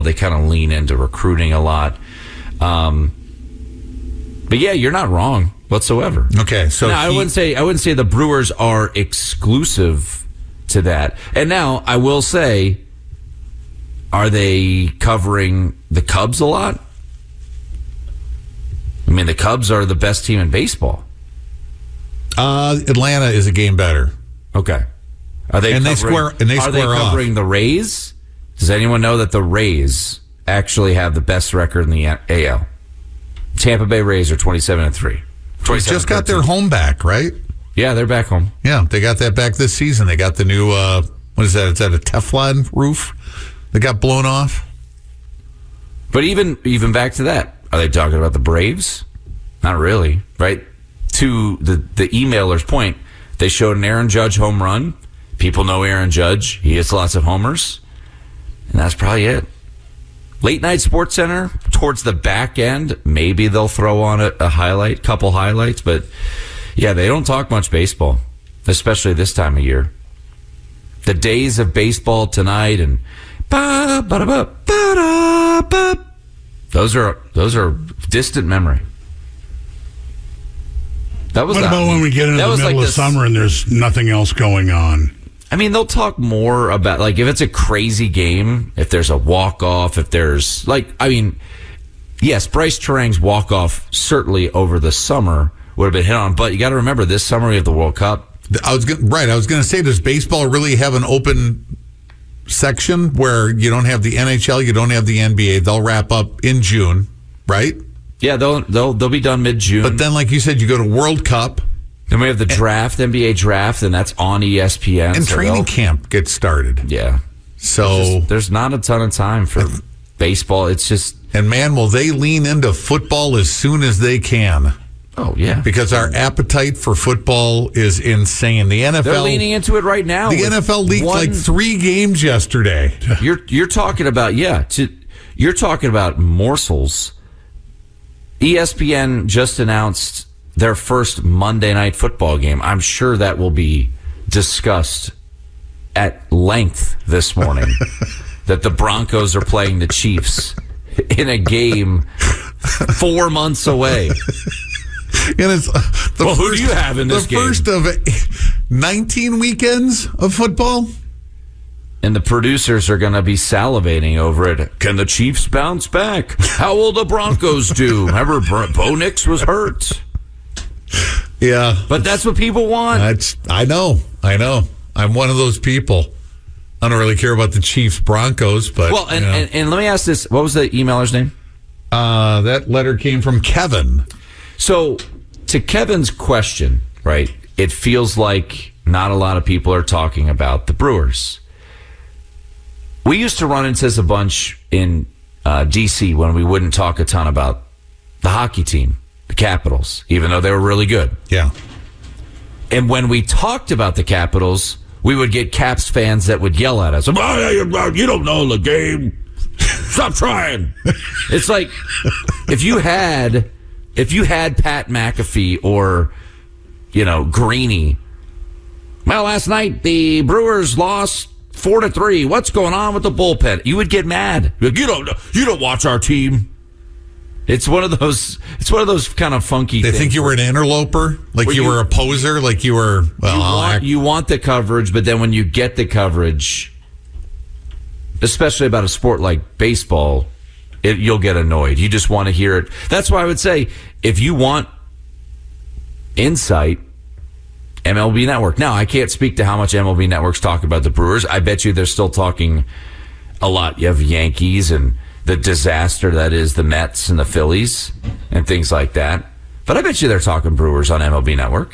They kind of lean into recruiting a lot. But yeah, you're not wrong whatsoever. Okay, so now, I wouldn't say the Brewers are exclusive to that. And now I will say, are they covering the Cubs a lot? I mean, the Cubs are the best team in baseball. Atlanta is a game better. Okay. They square covering the Rays? Does anyone know that the Rays actually have the best record in the AL? Tampa Bay Rays are 27-3. They just got their home back, right? Yeah, they're back home. Yeah, they got that back this season. They got the new, what is that? Is that a Teflon roof that got blown off? But even back to that, are they talking about the Braves? Not really, right? To the emailer's point, they showed an Aaron Judge home run. People know Aaron Judge. He hits lots of homers. And that's probably it. Late night Sports Center, towards the back end, maybe they'll throw on a couple highlights. But yeah, they don't talk much baseball, especially this time of year. The days of baseball tonight and those are distant memory. What about when we get into the middle of summer and there's nothing else going on? I mean, they'll talk more about, like, if it's a crazy game, if there's a walk-off, if there's, yes, Bryce Terang's walk-off certainly over the summer would have been hit on, but you got to remember, this summer we have the World Cup. I was going to say, does baseball really have an open section where you don't have the NHL, you don't have the NBA? They'll wrap up in June, right? Yeah, they'll be done mid-June. But then, like you said, you go to World Cup. Then we have the draft, NBA draft, and that's on ESPN. And training camp gets started. Yeah. So there's not a ton of time for baseball. It's just... And man, will they lean into football as soon as they can. Oh, yeah. Because our appetite for football is insane. The NFL... They're leaning into it right now. The NFL leaked like 3 games yesterday. You're talking about, you're talking about morsels. ESPN just announced their first Monday Night Football game. I'm sure that will be discussed at length this morning, that the Broncos are playing the Chiefs in a game 4 months away. And it's who do you have in this game? The first of 19 weekends of football? And the producers are going to be salivating over it. Can the Chiefs bounce back? How will the Broncos do? Remember, Bo Nix was hurt. Yeah. But that's what people want. I know. I'm one of those people. I don't really care about the Chiefs Broncos, but... Well, and let me ask this. What was the emailer's name? That letter came from Kevin. So, to Kevin's question, right, it feels like not a lot of people are talking about the Brewers. We used to run into this a bunch in D.C. when we wouldn't talk a ton about the hockey team, the Capitals, even though they were really good. Yeah. And when we talked about the Capitals, we would get Caps fans that would yell at us, you don't know the game. Stop trying. It's like, if you had Pat McAfee or, Greeny, well, last night the Brewers lost 4-3. What's going on with the bullpen? You would get mad. You don't watch our team. It's one of those kind of funky things. They think you were an interloper, like you were a poser, like you were. Well, you want the coverage, but then when you get the coverage, especially about a sport like baseball, you'll get annoyed. You just want to hear it. That's why I would say, if you want insight, MLB Network. Now, I can't speak to how much MLB Network's talking about the Brewers. I bet you they're still talking a lot. You have Yankees and the disaster that is the Mets and the Phillies and things like that. But I bet you they're talking Brewers on MLB Network.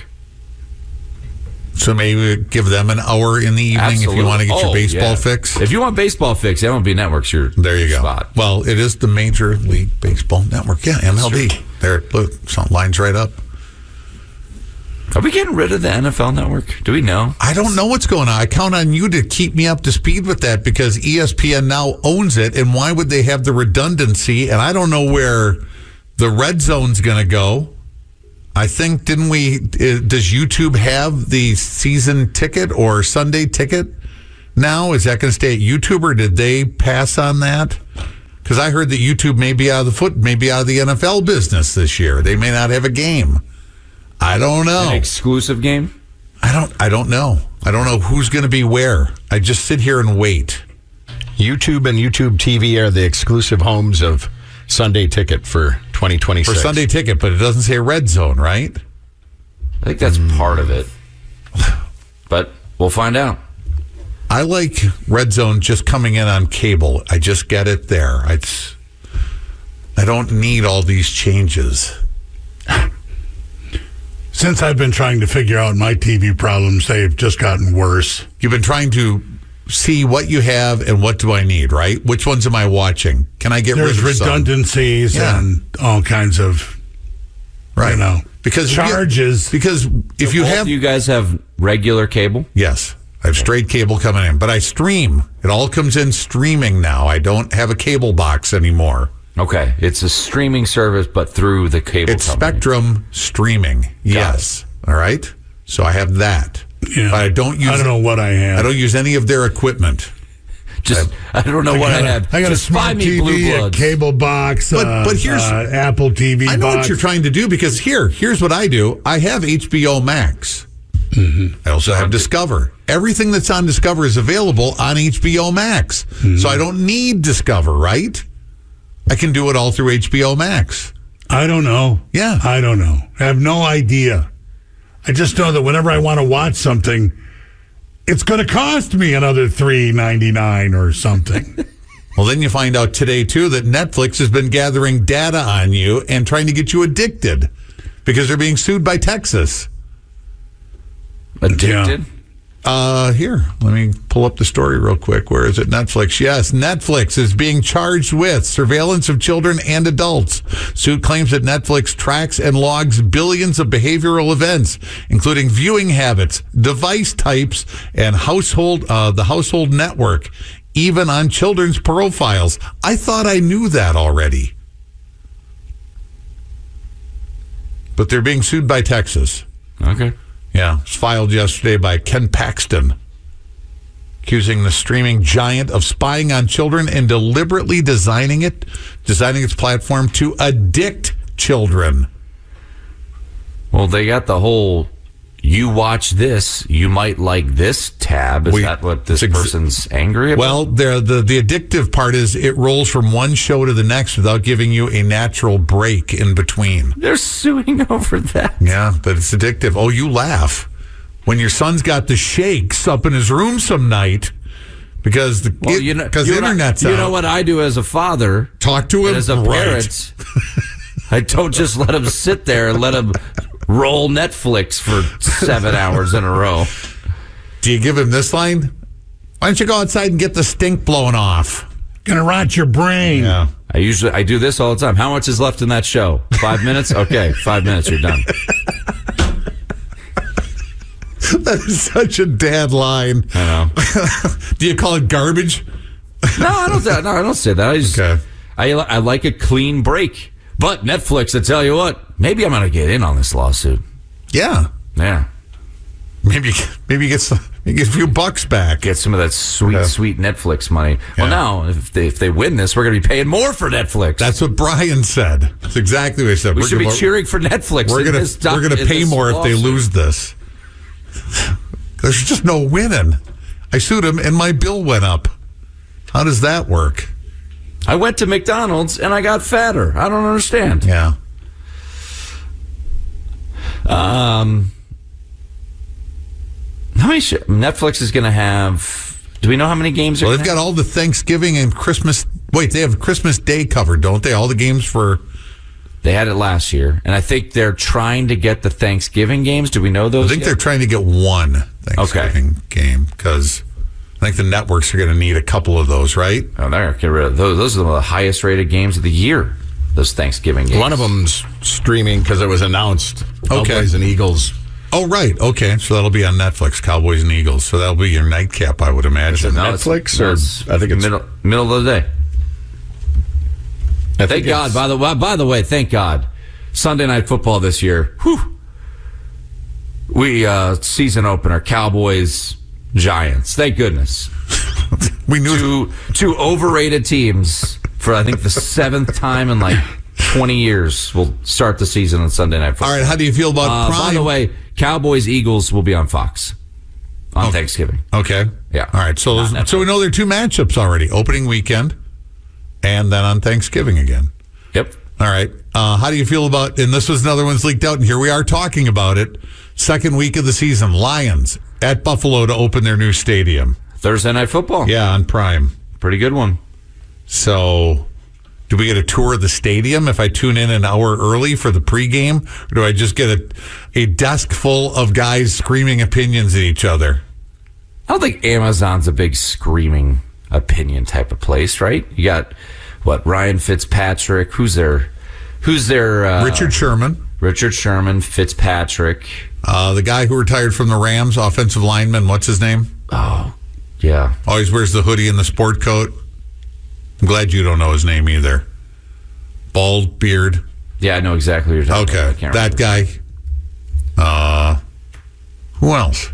So maybe give them an hour in the evening. Absolutely. If you want to get your baseball fix. If you want baseball fix, MLB Network's your spot. Well, it is the Major League Baseball Network. Yeah, MLB. There, look, something lines right up. Are we getting rid of the NFL Network? Do we know? I don't know what's going on. I count on you to keep me up to speed with that, because ESPN now owns it, and why would they have the redundancy? And I don't know where the red zone's going to go. I think, does YouTube have the season ticket or Sunday ticket now? Is that going to stay at YouTube, or did they pass on that? Because I heard that YouTube may be out of the NFL business this year. They may not have a game. I don't know. An exclusive game? I don't know. I don't know who's going to be where. I just sit here and wait. YouTube and YouTube TV are the exclusive homes of Sunday Ticket for 2026. For Sunday Ticket, but it doesn't say Red Zone, right? I think that's part of it. But we'll find out. I like Red Zone just coming in on cable. I just get it there. I don't need all these changes. Since I've been trying to figure out my TV problems, they've just gotten worse. You've been trying to see what you have and what do I need, right? Which ones am I watching? Can I get rid of some? There's redundancies and all kinds of, because charges. Because if you have... you guys have regular cable? Yes. I have straight cable coming in, but I stream. It all comes in streaming now. I don't have a cable box anymore. Okay. It's a streaming service, but through the cable It's company. Spectrum streaming. Yes. All right? So I have that. Yeah. But I don't know what I have. I don't use any of their equipment. I don't know what I have. I got Just a smart buy me Blue TV, a Bloods. cable box, but here's Apple TV I know box. what you're trying to do because here's what I do. I have HBO Max. I also have Discover. Everything that's on Discover is available on HBO Max. So I don't need Discover, right? I can do it all through HBO Max. I don't know. Yeah. I don't know. I have no idea. I just know that whenever I want to watch something, it's going to cost me another $3.99 or something. Well, then you find out today, too, that Netflix has been gathering data on you and trying to get you addicted because they're being sued by Texas. Addicted? Here, let me pull up the story real quick. Where is it? Netflix. Yes, Netflix is being charged with surveillance of children and adults. Suit claims that Netflix tracks and logs billions of behavioral events, including viewing habits, device types, and the household network, even on children's profiles. I thought I knew that already. But they're being sued by Texas. Okay. Yeah, it's filed yesterday by Ken Paxton, accusing the streaming giant of spying on children and deliberately designing its platform to addict children. Well, they got the whole, you watch this, you might like this tab. Is that what this person's angry about? Well, the addictive part is it rolls from one show to the next without giving you a natural break in between. They're suing over that. Yeah, but it's addictive. Oh, you laugh. When your son's got the shakes up in his room some night because the internet's out. You know what I do as a father? Talk to him. As a parent, I don't just let him sit there and let him roll Netflix for 7 hours in a row. Do you give him this line? Why don't you go outside and get the stink blown off? Gonna rot your brain. Yeah. I do this all the time. How much is left in that show? 5 minutes? Okay, 5 minutes, you're done. That is such a dad line. I know. Do you call it garbage? No, I don't say that. I just Okay. I like a clean break. But Netflix, I tell you what, maybe I'm going to get in on this lawsuit. Yeah. Yeah. Maybe get a few bucks back. Get some of that sweet Netflix money. Yeah. Well, now, if they win this, we're going to be paying more for Netflix. That's what Brian said. That's exactly what he said. We should be cheering for Netflix. We're going to pay more if they lose this. There's just no winning. I sued him and my bill went up. How does that work? I went to McDonald's and I got fatter. I don't understand. Yeah. How many Netflix is going to have? Do we know how many games? Well, they've got all the Thanksgiving and Christmas. Wait, they have Christmas Day covered, don't they? All the games for. They had it last year, and I think they're trying to get the Thanksgiving games. Do we know those? I think they're trying to get one Thanksgiving game because I think the networks are going to need a couple of those, right? Oh, they're going to get rid of those. Those are the highest rated games of the year. Those Thanksgiving games. One of them's streaming because it was announced. Cowboys and Eagles. Oh, right. Okay. So that'll be on Netflix, Cowboys and Eagles. So that'll be your nightcap, I would imagine. Is it Netflix? Or I think it's middle of the day. Thank God. By the way, thank God. Sunday Night Football this year. Whew. We season opener, Cowboys, Giants. Thank goodness. We knew two overrated teams for I think the 7th time in like 20 years. We'll start the season on Sunday Night Football. All right, how do you feel about Prime? By the way, Cowboys-Eagles will be on Fox on Thanksgiving. Okay. Yeah. All right, so we know there are 2 matchups already, opening weekend and then on Thanksgiving again. Yep. All right. How do you feel about, and this was another one's leaked out, and here we are talking about it, second week of the season, Lions at Buffalo to open their new stadium. Thursday Night Football. Yeah, on Prime. Pretty good one. So, do we get a tour of the stadium if I tune in an hour early for the pregame? Or do I just get a desk full of guys screaming opinions at each other? I don't think Amazon's a big screaming opinion type of place, right? You got, Ryan Fitzpatrick. Who's their Richard Sherman. Richard Sherman, Fitzpatrick. The guy who retired from the Rams, offensive lineman, what's his name? Oh, yeah. Always wears the hoodie and the sport coat. I'm glad you don't know his name either. Bald beard. Yeah, I know exactly what you're talking about. Okay, that guy. Who else?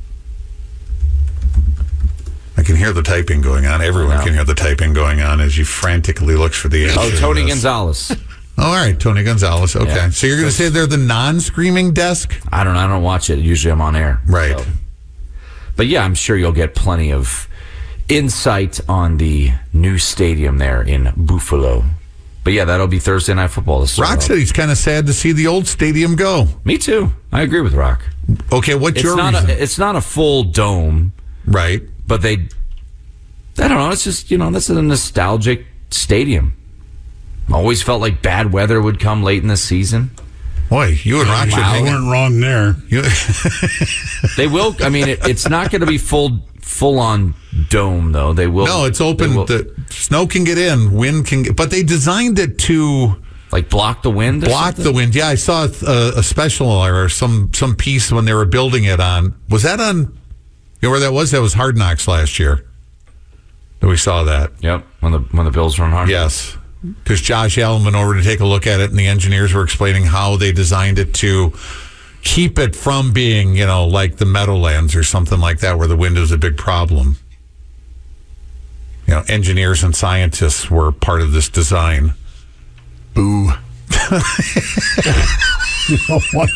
I can hear the typing going on. Everyone can hear the typing going on as he frantically looks for the answer. Oh, Tony Gonzalez. All right, Tony Gonzalez. Okay. Yeah. So you're going to say they're the non-screaming desk? I don't watch it. Usually I'm on air. Right. So. But yeah, I'm sure you'll get plenty of insight on the new stadium there in Buffalo. But yeah, that'll be Thursday Night Football. Rock said he's kind of sad to see the old stadium go. Me too. I agree with Rock. Okay, what's your reason? It's not a full dome. Right. But I don't know. It's just, this is a nostalgic stadium. Always felt like bad weather would come late in the season. Boy, you and Rock should hang weren't wrong there. They will. I mean, it's not going to be full on dome though. They will. No, it's open. The snow can get in, wind can get. But they designed it to block the wind. Block the wind. Yeah, I saw a special or some piece when they were building it on. Was that on? You know where that was? That was Hard Knocks last year. That we saw that. Yep. When the Bills run hard. Yes. Because Josh Allen went over to take a look at it, and the engineers were explaining how they designed it to keep it from being, like the Meadowlands or something like that, where the wind is a big problem. Engineers and scientists were part of this design. Boo. You know what?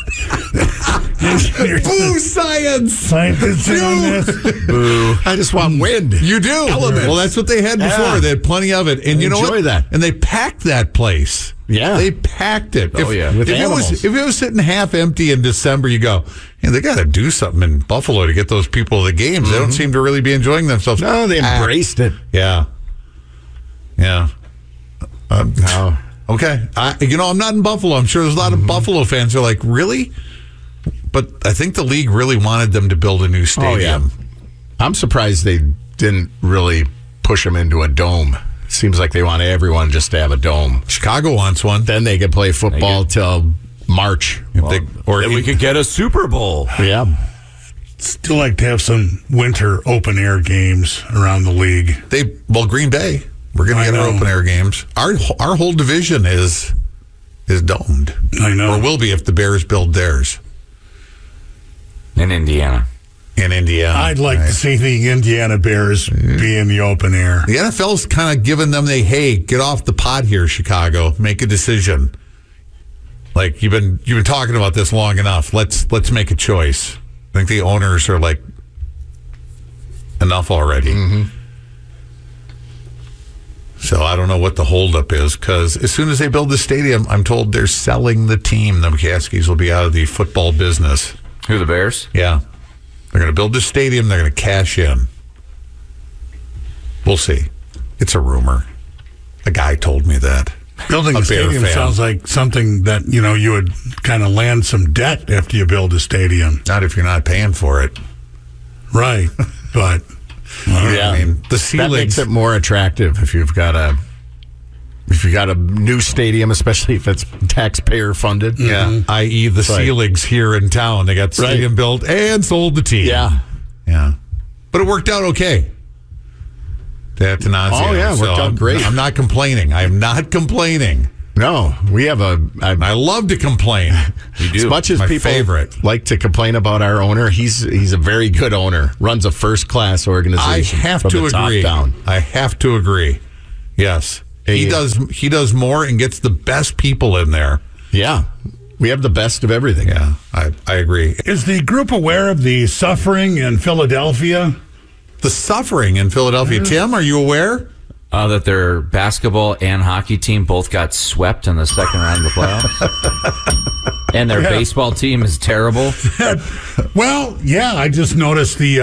Boo science! Scientists on this. Boo. I just want wind. You do. Elements. Well, that's what they had before. Yeah. They had plenty of it. And you know what? Enjoy that. And they packed that place. Yeah. They packed it. Oh, yeah. With if animals. it was sitting half empty in December, you go, they got to do something in Buffalo to get those people to the games. They don't seem to really be enjoying themselves. No, they embraced it. Yeah. Yeah. No. Okay. I'm not in Buffalo. I'm sure there's a lot of Buffalo fans who are like, really? But I think the league really wanted them to build a new stadium. Oh, yeah. I'm surprised they didn't really push them into a dome. Seems like they want everyone just to have a dome. Chicago wants one. Then they could play football till March. We could get a Super Bowl. Yeah. Still like to have some winter open air games around the league. Green Bay. We're going to get our open air games. Our whole division is domed. I know. Or will be if the Bears build theirs. In Indiana. I'd like to see the Indiana Bears be in the open air. The NFL's kind of giving them hey, get off the pot here, Chicago. Make a decision. Like you've been talking about this long enough. Let's make a choice. I think the owners are like enough already. Mm-hmm. So I don't know what the holdup is, because as soon as they build the stadium, I'm told they're selling the team. The McCaskies will be out of the football business. Who, the Bears? Yeah. They're going to build the stadium. They're going to cash in. We'll see. It's a rumor. A guy told me that. Building a stadium sounds like something that, you would kind of land some debt after you build a stadium. Not if you're not paying for it. Right. But... Yeah, I mean, the ceilings. That makes it more attractive if you've got a new stadium, especially if it's taxpayer funded. Yeah, i.e. the ceilings here in town. They got the stadium built and sold the team. Yeah. But it worked out okay. That Tanazio. Oh, yeah, worked out great. I'm not complaining. I am not complaining. No, we have I love to complain. You do. As much as My people favorite. like to complain about our owner, he's a very good owner. Runs a first class organization. I have from to the top agree. down. I have to agree. Yes. He does more and gets the best people in there. Yeah. We have the best of everything. Yeah, I agree. Is the group aware of the suffering in Philadelphia? The suffering in Philadelphia. Tim, are you aware? That their basketball and hockey team both got swept in the second round of the playoffs. And their baseball team is terrible. Well, yeah, I just noticed the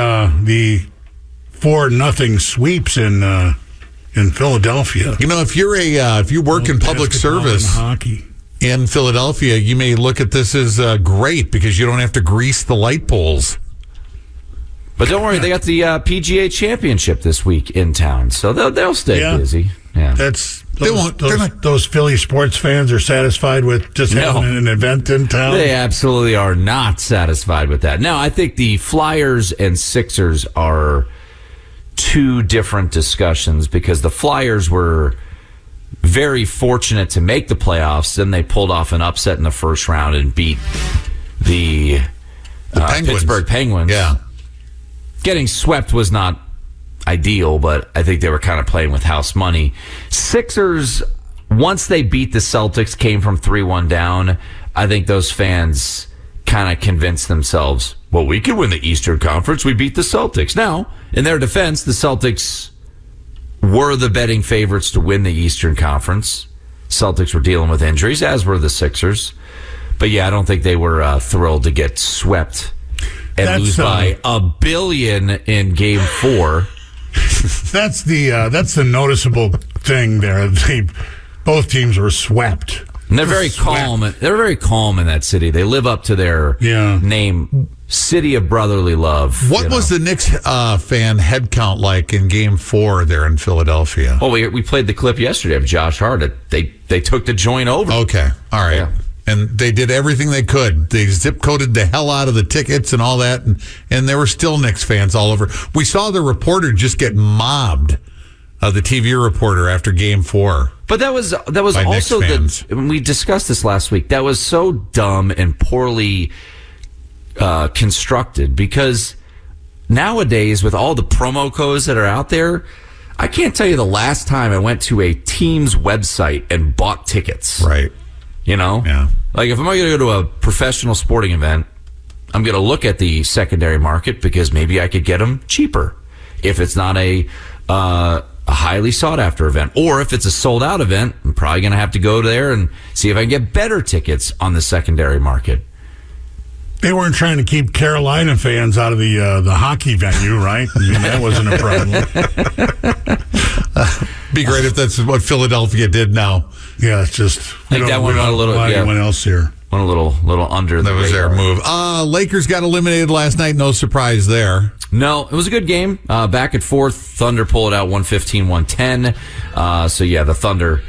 4-0 sweeps in Philadelphia. You know, if you work in public service hockey in Philadelphia, you may look at this as great because you don't have to grease the light poles. But don't worry, they got the PGA Championship this week in town, so they'll stay busy. Yeah, those Philly sports fans are satisfied with just having an event in town. They absolutely are not satisfied with that. Now, I think the Flyers and Sixers are two different discussions because the Flyers were very fortunate to make the playoffs. Then they pulled off an upset in the first round and beat the Pittsburgh Penguins. Yeah. Getting swept was not ideal, but I think they were kind of playing with house money. Sixers, once they beat the Celtics, came from 3-1 down. I think those fans kind of convinced themselves, well, we could win the Eastern Conference. We beat the Celtics. Now, in their defense, the Celtics were the betting favorites to win the Eastern Conference. Celtics were dealing with injuries, as were the Sixers. But yeah, I don't think they were thrilled to get swept and lose by $1 billion in Game 4. That's the noticeable thing there. Both teams were swept. And they're very calm. They're very calm in that city. They live up to their name, City of Brotherly Love. What was the Knicks fan head count like in Game 4 there in Philadelphia? Oh, we played the clip yesterday of Josh Hart. They took the joint over. Okay, all right. Yeah. And they did everything they could. They zip-coded the hell out of the tickets and all that, and there were still Knicks fans all over. We saw the reporter just get mobbed, the TV reporter, after Game 4. But that was also we discussed this last week. That was so dumb and poorly constructed because nowadays, with all the promo codes that are out there, I can't tell you the last time I went to a team's website and bought tickets. Right. You know? Yeah. Like, if I'm going to go to a professional sporting event, I'm going to look at the secondary market because maybe I could get them cheaper if it's not a highly sought-after event. Or if it's a sold-out event, I'm probably going to have to go there and see if I can get better tickets on the secondary market. They weren't trying to keep Carolina fans out of the hockey venue, right? I mean, that wasn't a problem. Be great if that's what Philadelphia did now. Yeah, it's just anyone else here. Went a little under. That was their move. Lakers got eliminated last night. No surprise there. No, it was a good game. Back and forth. Thunder pull it out 115-110. So yeah, the Thunder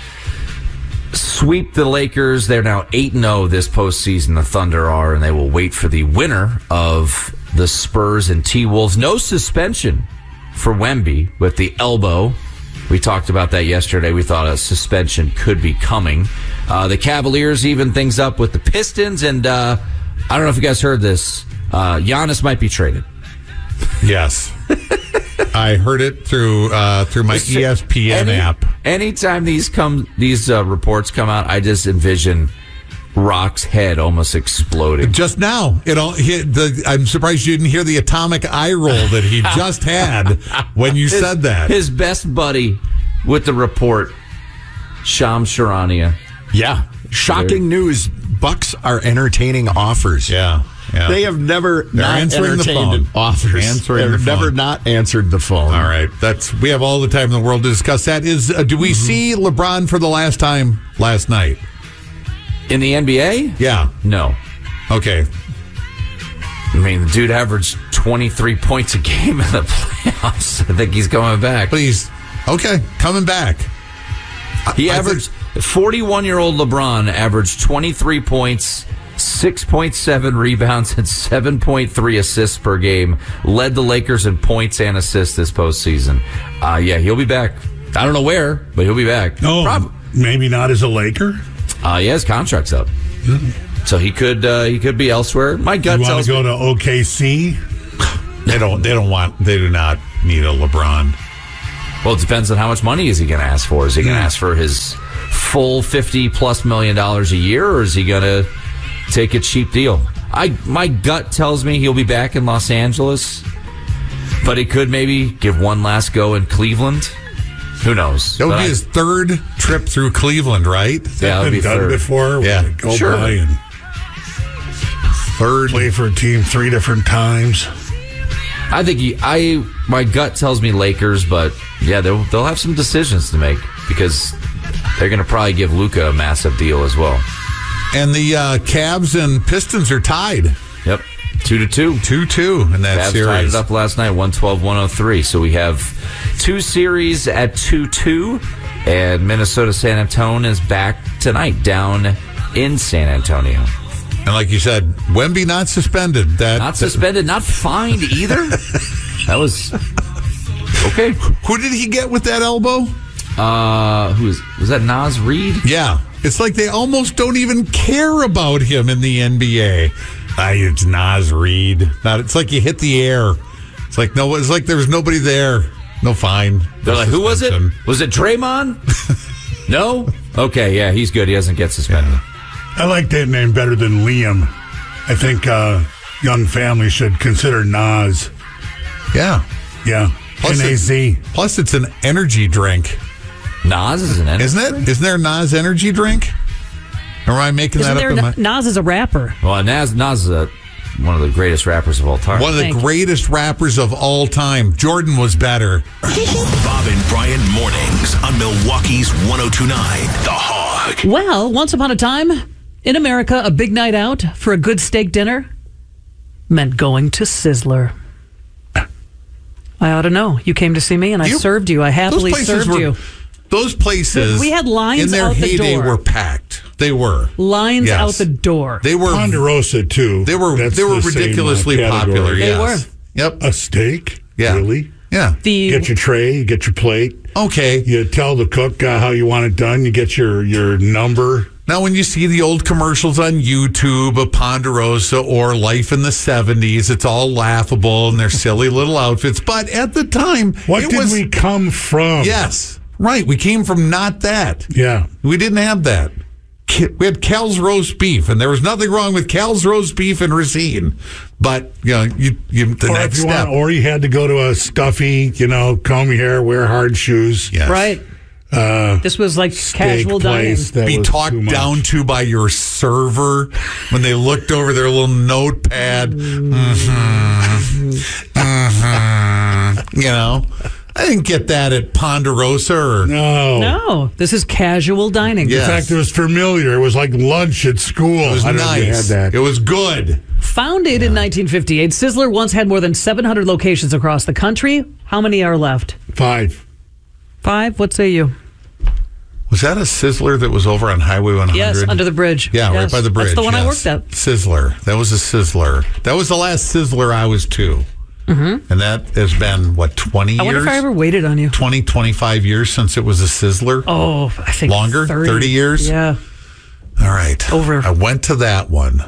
sweep the Lakers. They're now 8-0 this postseason. The Thunder are, and they will wait for the winner of the Spurs and T-Wolves. No suspension for Wemby with the elbow. We talked about that yesterday. We thought a suspension could be coming. The Cavaliers even things up with the Pistons, and I don't know if you guys heard this. Giannis might be traded. Yes. I heard it through my ESPN app. Anytime these reports come out, I just envision Rock's head almost exploding. Just now, I'm surprised you didn't hear the atomic eye roll that he just had when you said that. His best buddy with the report, Shams Charania. Yeah, shocking news. Bucks are entertaining offers. Yeah. They have never not answering the phone. Offers. They've never not answered the phone. All right, we have all the time in the world to discuss that. Do we see LeBron for the last time last night? In the NBA? Yeah. No. Okay. I mean, the dude averaged 23 points a game in the playoffs. I think he's coming back. But he's coming back. He averaged 41-year-old LeBron averaged 23 points, 6.7 rebounds, and 7.3 assists per game. Led the Lakers in points and assists this postseason. Yeah, he'll be back. I don't know where, but he'll be back. No, maybe not as a Laker. Yeah, his contract's up, so he could be elsewhere. My gut tells me. You want to go to OKC? They do not need a LeBron. Well, it depends on how much money is he going to ask for. Is he going to ask for his full $50+ million a year, or is he going to take a cheap deal? My gut tells me he'll be back in Los Angeles, but he could maybe give one last go in Cleveland. Who knows? That would be his third trip through Cleveland, right? Yeah, it'll be done third. before. Yeah, Go sure. by and Third. play for a team 3 different times. I think my gut tells me Lakers, but yeah, they'll have some decisions to make because they're going to probably give Luka a massive deal as well. And the Cavs and Pistons are tied. Yep, 2-2. 2-2 in that Cavs series. tied it up last night, 112-103. So we have 2 series at 2-2, and Minnesota San Antonio is back tonight down in San Antonio. And like you said, Wemby not suspended. Not suspended, not fined either. That was okay. Who did he get with that elbow? Was that Naz Reid? Yeah. It's like they almost don't even care about him in the NBA. It's Naz Reid. It's like you hit the air. It's like it's like there was nobody there. No fine. They're like, who was it? Was it Draymond? No? Okay, yeah, he's good. He doesn't get suspended. Yeah. I like that name better than Liam. I think young families should consider Nas. Yeah. Yeah. N-A-Z. Plus, it's an energy drink. Nas is an Isn't it? Isn't there a Nas energy drink? Or am I making Isn't that there up? Nas is a rapper. Well, Nas is one of the greatest rappers of all time. One of the Thank you. greatest rappers of all time. Jordan was better. Bob and Brian mornings on Milwaukee's 102.9 The Hog. Well, once upon a time in America, a big night out for a good steak dinner meant going to Sizzler. I ought to know. You came to see me, and I served you. I happily served you. Those places, We had lines in their out the heyday door. were packed. They were Lines Yes. out the door. They were. Ponderosa, too. They were. That's They were the same, ridiculously category. popular. They Yes. were. Yep. A steak? Yeah. Really? Yeah. Get your tray, you get your plate. Okay. You tell the cook how you want it done. You get your number. Now, when you see the old commercials on YouTube of Ponderosa or Life in the 70s, it's all laughable and their silly little outfits. But at the time, What it did was, we come from? Yes. Right. We came from not that. Yeah. We didn't have that. We had Cal's roast beef, and there was nothing wrong with Cal's roast beef and Racine. But, the Or next if you step. or you had to go to a stuffy, comb your hair, wear hard shoes. Yes. Right. This was like Steak casual dining. place that Be was talked too much. down to by your server when they looked over their little notepad. I didn't get that at Ponderosa or No, this is casual dining. Yeah. In fact, it was familiar. It was like lunch at school. it was I don't know if you nice. had that. It was good. Founded in 1958, Sizzler once had more than 700 locations across the country. How many are left? 5. 5? What say you? Was that a Sizzler that was over on Highway 100? Yes, under the bridge. Yeah, right Yes. by the bridge. That's the one I yes. worked at. Sizzler. That was a Sizzler. That was the last Sizzler I was to. Mm-hmm. And that has been, 20 years? I wonder if I ever waited on you. 20, 25 years since it was a Sizzler? Oh, I think Longer? 30 years? Yeah. All right. Over. I went to that one.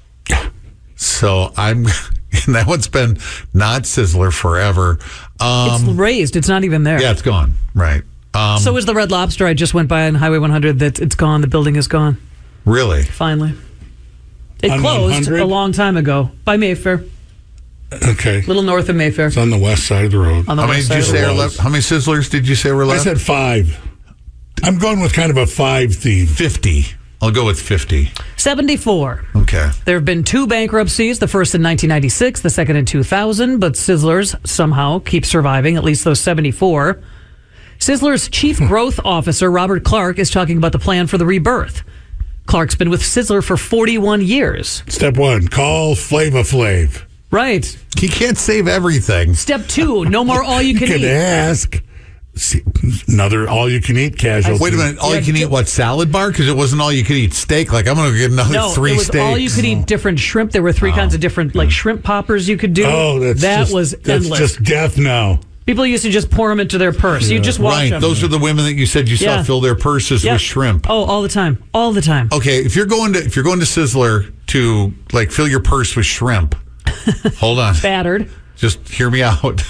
So and that one's been not Sizzler forever. It's raised. It's not even there. Yeah, it's gone. Right. So is the Red Lobster I just went by on Highway 100. That it's gone. The building is gone. Really? Finally. It On closed 100? a long time ago by Mayfair. Okay. A little north of Mayfair. It's on the west side of the road. On the How many west did you side say of are the left? How many Sizzlers did you say were I left? said 5. I'm going with kind of a 5 theme. 50. I'll go with 50. 74. Okay. There have been 2 bankruptcies, the first in 1996, the second in 2000, but Sizzlers somehow keep surviving, at least those 74. Sizzler's chief growth officer, Robert Clark, is talking about the plan for the rebirth. Clark's been with Sizzler for 41 years. Step 1, call Flava Flav. Right. He can't save everything. Step 2, no more all you You can could eat. ask. See, another all-you-can-eat casualty. Wait a minute. All you can eat what? Salad bar? Because it wasn't all you could eat steak. Like, I'm going to get another No, 3 it was steaks. all you could eat different shrimp. There were 3 kinds of different shrimp poppers you could do. Oh, that was that's endless. just death now. People used to just pour them into their purse. You just watch Right. them. Those are the women that you said you saw Yeah. fill their purses Yep. with shrimp. Oh, all the time. All the time. Okay, if you're going to Sizzler to fill your purse with shrimp, hold on. Battered. Just hear me out.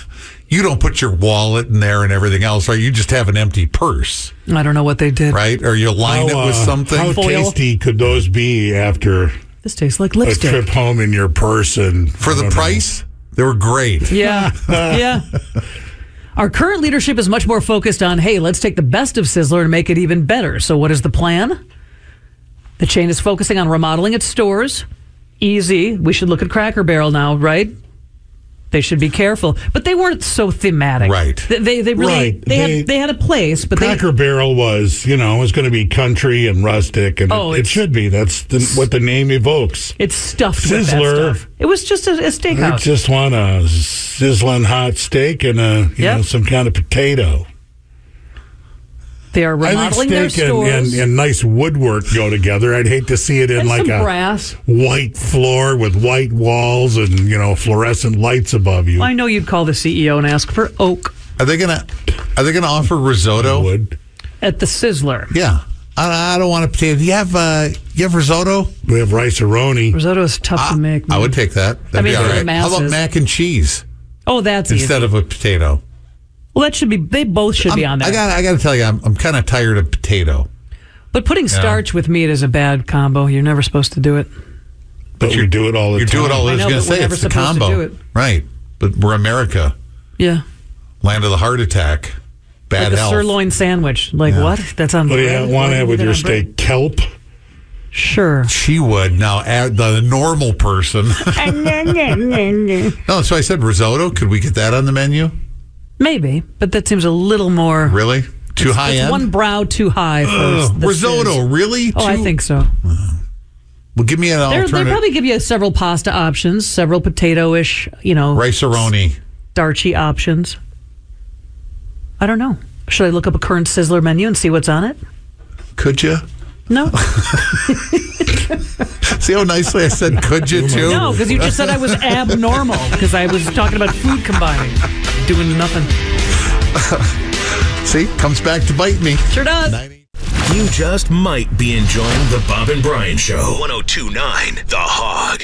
you don't put your wallet in there and everything else, right? You just have an empty purse, I don't know what they did. right? Or you line it with something. How Foil. tasty could those be after This tastes like a lipstick. trip home in your purse? And For I the don't know. price, they were great. Yeah. Yeah. Our current leadership is much more focused on, hey, let's take the best of Sizzler and make it even better. So what is the plan? The chain is focusing on remodeling its stores. Easy. We should look at Cracker Barrel now, right? They should be careful. But they weren't so thematic. Right. They really Right. they had a place, but Cracker Barrel was, was going to be country and rustic, and Oh, it should be. That's what the name evokes. it's stuffed with Sizzler. that stuff. It was just a I steakhouse. just want a sizzling hot steak and Yep. some kind of potato. They are I remodeling think their steak stores. and nice woodwork go together. I'd hate to see it in And like some a brass. white floor with white walls and fluorescent lights above you. I know you'd call the CEO and ask for oak Are they gonna offer risotto? Wood. at the Sizzler. Yeah. I don't want a potato. Do you have risotto? We have rice-a-roni. Risotto is tough to make. I man. would take that. That'd be mean, all for the right. How about masses. mac and cheese Oh, that's instead easy. of a potato? Well, that should be. They both should be on there. I got to tell you, I'm kind of tired of potato. But putting starch with meat is a bad combo. You're never supposed to do it. But we do it all the You time. do it all. I I was know, going to but we're say never it's the supposed to combo, do it. right? But we're America, Yeah, land of the heart attack, bad like a health. sirloin sandwich. Like what? That's on. What do you bread? want to have with Put your that on bread? steak? Kelp? Sure. She would now. Add the normal person. No, so I said risotto. Could we get that on the menu? Maybe, but that seems a little more. Really? Too high It's end? one brow too high for the risotto, Sizz. really? Oh, I think so. Well, give me an They alternative. probably give you several pasta options, several potato-ish, Rice-a-roni. starchy options. I don't know. Should I look up a current Sizzler menu and see what's on it? Could you? No. See how nicely I said, could you, too? No, because you just said I was abnormal because I was talking about food combining. Doing nothing. See, comes back to bite me. Sure does. You just might be enjoying the Bob and Brian Show. 102.9 The Hog.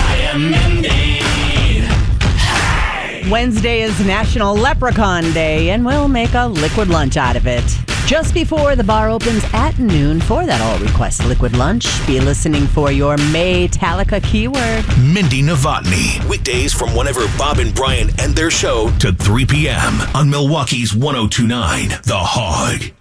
Wednesday is National Leprechaun Day, and we'll make a liquid lunch out of it. Just before the bar opens at noon for that all-request liquid lunch, be listening for your Maytalica keyword. Mindy Novotny. Weekdays from whenever Bob and Brian end their show to 3 p.m. on Milwaukee's 102.9 The Hog.